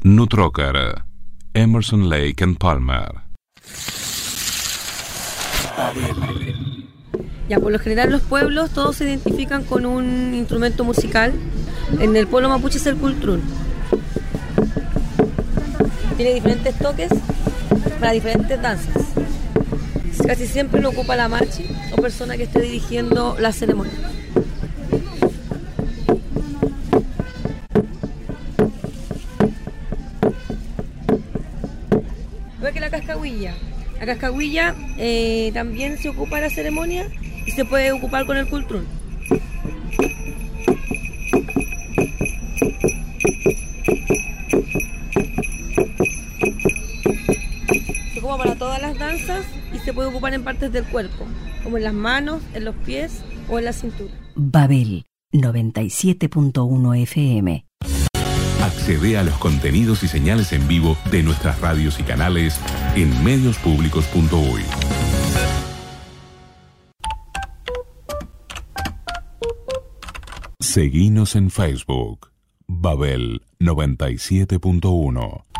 Nutrocker, Emerson, Lake and Palmer. Ya, por lo general los pueblos todos se identifican con un instrumento musical. En el pueblo mapuche es el cultrún. Tiene diferentes toques para diferentes danzas. Casi siempre lo ocupa la machi o persona que esté dirigiendo la ceremonia. Igual que la cascahuilla. La cascahuilla también se ocupa en la ceremonia y se puede ocupar con el cultrún. Se ocupa para todas las danzas y se puede ocupar en partes del cuerpo, como en las manos, en los pies o en la cintura. Babel 97.1 FM. Accede a los contenidos y señales en vivo de nuestras radios y canales en mediospublicos.uy. Seguinos en Facebook, Babel 97.1.